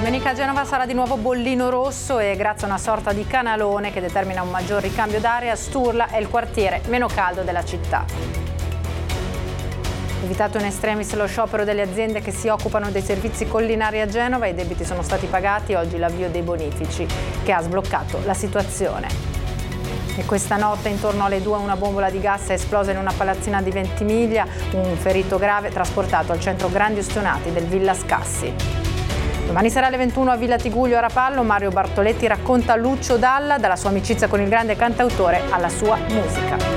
Domenica a Genova sarà di nuovo bollino rosso e grazie a una sorta di canalone che determina un maggior ricambio d'aria, Sturla è il quartiere meno caldo della città. Evitato in extremis lo sciopero delle aziende che si occupano dei servizi collinari a Genova, i debiti sono stati pagati, oggi l'avvio dei bonifici che ha sbloccato la situazione. E questa notte intorno alle 2 una bombola di gas è esplosa in una palazzina di Ventimiglia, un ferito grave trasportato al centro grandi ustionati del Villa Scassi. Domani sera alle 21 a Villa Tiguglio a Rapallo, Mario Bartoletti racconta Lucio Dalla, dalla sua amicizia con il grande cantautore alla sua musica.